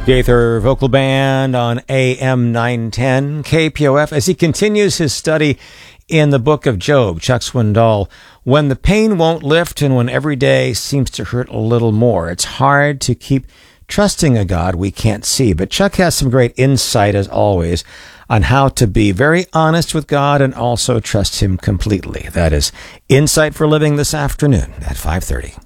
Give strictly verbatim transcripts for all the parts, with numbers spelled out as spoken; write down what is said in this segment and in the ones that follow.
Gaither Vocal Band on A M nine ten K P O F as he continues his study in the book of Job. Chuck Swindoll. When the pain won't lift and when every day seems to hurt a little more, it's hard to keep trusting a God we can't see. But Chuck has some great insight, as always, on how to be very honest with God and also trust Him completely. That is Insight for Living this afternoon at five thirty.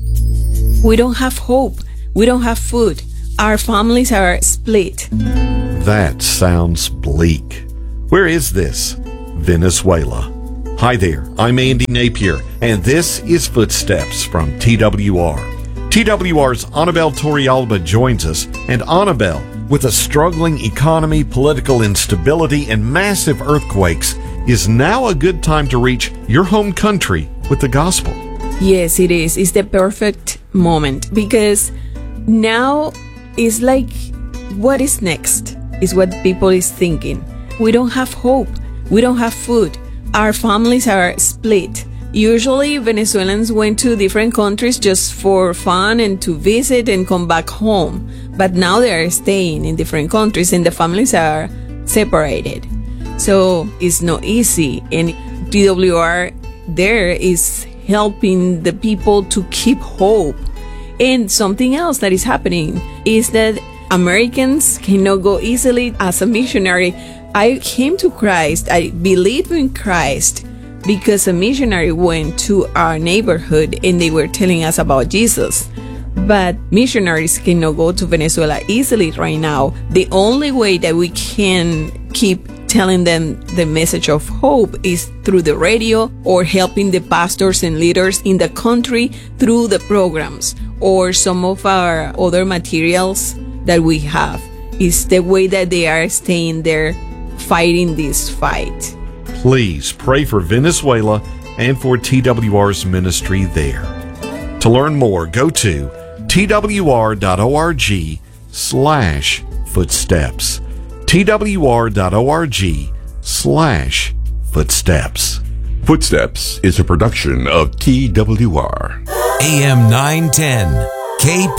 We don't have hope. We don't have food. Our families are split. That sounds bleak. Where is this? Venezuela. Hi there, I'm Andy Napier, and this is Footsteps from T W R. T W R's Anabel Torrealba joins us, and Anabel, with a struggling economy, political instability, and massive earthquakes, is now a good time to reach your home country with the gospel. Yes, it is. It's the perfect moment because now it's like, what is next is what people is thinking. We don't have hope. We don't have food. Our families are split. Usually Venezuelans went to different countries just for fun and to visit and come back home. But now they are staying in different countries and the families are separated. So it's not easy. And T W R there is helping the people to keep hope. And something else that is happening is that Americans cannot go easily as a missionary. I came to Christ, I believe in Christ because a missionary went to our neighborhood and they were telling us about Jesus. But missionaries cannot go to Venezuela easily right now. The only way that we can keep telling them the message of hope is through the radio or helping the pastors and leaders in the country through the programs or some of our other materials that we have. It's the way that they are staying there fighting this fight. Please pray for Venezuela and for T W R's ministry there. To learn more, go to twr.org slash footsteps. twr.org slash footsteps. Footsteps is a production of T W R. A M nine ten K